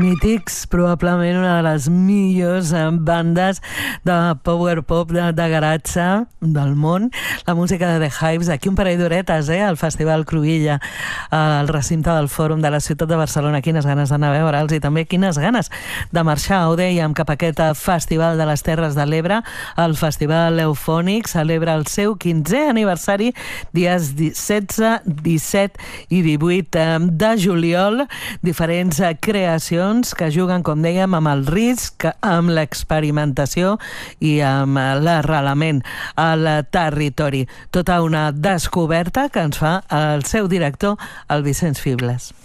Mítics, probablement una de les millors bandes de power pop de garatge del món. La música de The Hives, aquí un parell d'horetes, al Festival Cruïlla, al recinte del Fòrum de la ciutat de Barcelona. Quines ganes d'anar a veure'ls i també quines ganes de marxar, ho dèiem, cap a aquest Festival de les Terres de l'Ebre. El Festival Eufònic celebra el seu 15è aniversari dies 16, 17 i 18 de juliol. Diferents creacions que juguen, com dèiem, amb el risc, amb l'experimentació i amb l'arrelament al territori. Tota una descoberta que ens fa el seu director, el Vicenç Fibles.